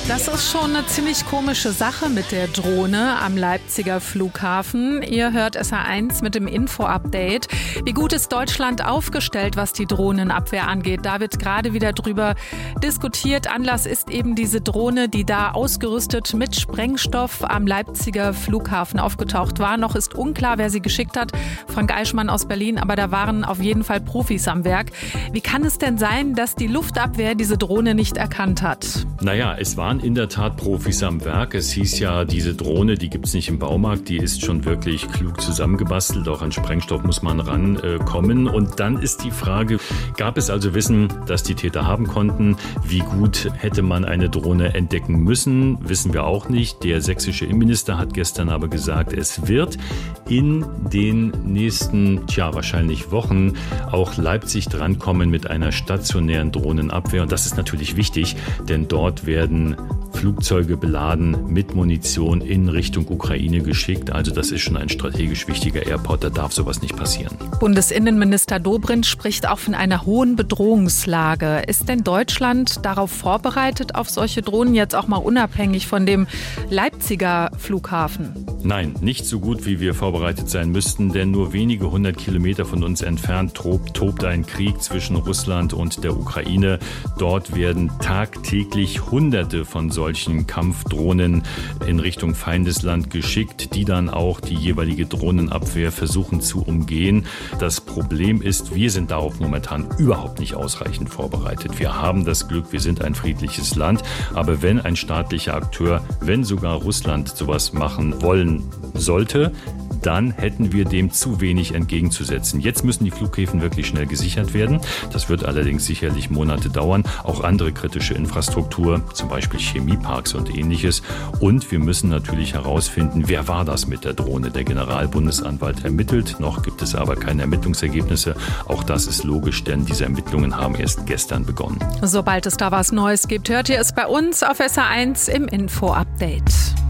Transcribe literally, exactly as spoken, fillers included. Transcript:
Das ist schon eine ziemlich komische Sache mit der Drohne am Leipziger Flughafen. Ihr hört S R eins mit dem Info-Update. Wie gut ist Deutschland aufgestellt, was die Drohnenabwehr angeht? Da wird gerade wieder drüber diskutiert. Anlass ist eben diese Drohne, die da ausgerüstet mit Sprengstoff am Leipziger Flughafen aufgetaucht war. Noch ist unklar, wer sie geschickt hat. Frank Eichmann aus Berlin, aber da waren auf jeden Fall Profis am Werk. Wie kann es denn sein, dass die Luftabwehr diese Drohne nicht erkannt hat? Naja, es waren in der Tat Profis am Werk. Es hieß ja, diese Drohne, die gibt es nicht im Baumarkt, die ist schon wirklich klug zusammengebastelt. Auch an Sprengstoff muss man rankommen. Und dann ist die Frage, gab es also Wissen, das die Täter haben konnten? Wie gut hätte man eine Drohne entdecken müssen? Wissen wir auch nicht. Der sächsische Innenminister hat gestern aber gesagt, es wird in den nächsten, tja, wahrscheinlich Wochen auch Leipzig drankommen mit einer stationären Drohnenabwehr. Und das ist natürlich wichtig, denn dort werden Flugzeuge beladen mit Munition in Richtung Ukraine geschickt. Also das ist schon ein strategisch wichtiger Airport, da darf sowas nicht passieren. Bundesinnenminister Dobrindt spricht auch von einer hohen Bedrohungslage. Ist denn Deutschland darauf vorbereitet, auf solche Drohnen, jetzt auch mal unabhängig von dem Leipziger Flughafen? Nein, nicht so gut, wie wir vorbereitet sein müssten, denn nur wenige hundert Kilometer von uns entfernt tobt, tobt ein Krieg zwischen Russland und der Ukraine. Dort werden tagtäglich Hunderte von solchen Kampfdrohnen in Richtung Feindesland geschickt, die dann auch die jeweilige Drohnenabwehr versuchen zu umgehen. Das Problem ist, wir sind darauf momentan überhaupt nicht ausreichend vorbereitet. Wir haben das Glück, wir sind ein friedliches Land, aber wenn ein staatlicher Akteur, wenn sogar Russland sowas machen wollen sollte, dann hätten wir dem zu wenig entgegenzusetzen. Jetzt müssen die Flughäfen wirklich schnell gesichert werden. Das wird allerdings sicherlich Monate dauern. Auch andere kritische Infrastruktur, zum Beispiel Chemieparks und ähnliches. Und wir müssen natürlich herausfinden, wer war das mit der Drohne? Der Generalbundesanwalt ermittelt. Noch gibt es aber keine Ermittlungsergebnisse. Auch das ist logisch, denn diese Ermittlungen haben erst gestern begonnen. Sobald es da was Neues gibt, hört ihr es bei uns auf S R eins im Info-Update.